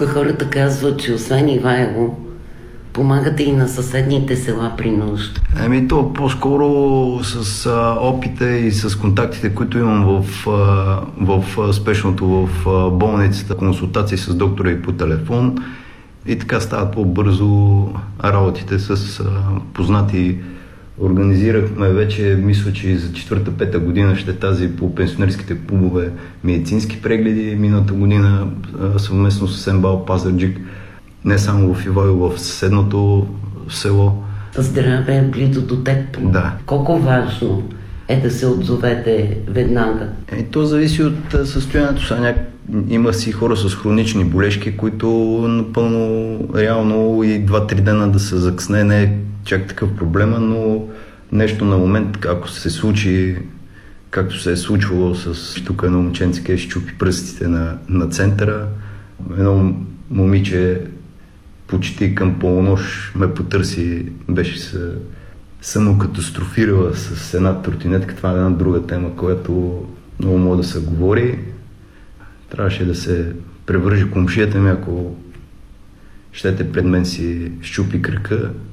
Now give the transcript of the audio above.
Тук хората казват, че освен Ивайло, помагате и на съседните села при нужда. То по-скоро с опита и с контактите, които имам в спешното, в болницата, консултации с доктора и по телефон. И така стават по-бързо работите с познати. Организирахме вече, мисля, че и за 4-5 година ще тази по пенсионерските клубове медицински прегледи. Миналата година съвместно с МБАЛ Пазарджик, не само в Ивайло, в съседното село. Здраве е близо до теб. Да. Колко важно е да се отзовете веднага? То зависи от състоянието. Има си хора с хронични болешки, които напълно реално и 2-3 дена да се закъсне не е чак такъв проблема, но нещо на момент, ако се случи, както се е случвало с тук едно момченце, къде щупи пръстите на центъра, едно момиче почти към полунощ ме потърси, беше се самокатастрофирала с една тротинетка. Това е една друга тема, която много може да се говори. Трябваше да се превържи комшията ми, ако щете пред мен си щупи крака.